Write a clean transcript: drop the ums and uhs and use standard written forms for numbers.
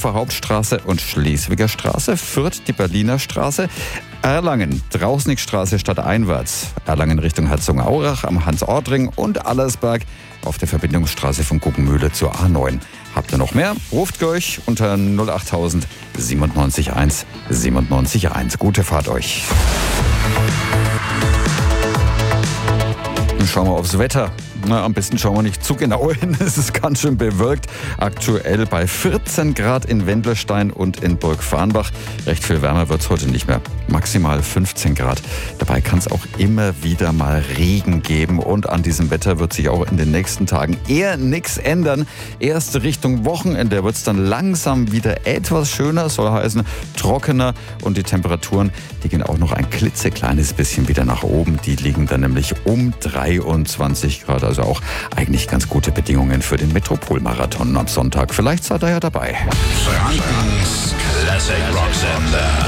Hannover Hauptstraße und Schleswiger Straße, Fürth die Berliner Straße, Erlangen Drausnickstraße stadteinwärts, Erlangen Richtung Herzogenaurach am Hans-Ortring und Allersberg auf der Verbindungsstraße von Guggenmühle zur A9. Habt ihr noch mehr? Ruft durch unter 08000 97 97 1. Gute Fahrt euch. Schauen wir aufs Wetter. Am besten schauen wir nicht zu genau hin. Es ist ganz schön bewölkt. Aktuell bei 14 Grad in Wendelstein und in Burgfarrnbach. Recht viel wärmer wird es heute nicht mehr. Maximal 15 Grad. Dabei kann es auch immer wieder mal Regen geben. Und an diesem Wetter wird sich auch in den nächsten Tagen eher nichts ändern. Erst Richtung Wochenende wird es dann langsam wieder etwas schöner. Soll heißen trockener. Und die Temperaturen, die gehen auch noch ein klitzekleines bisschen wieder nach oben. Die liegen dann nämlich um 23 Grad. Also auch eigentlich ganz gute Bedingungen für den Metropolmarathon am Sonntag. Vielleicht seid ihr ja dabei. Frankens Classic Rock Sender.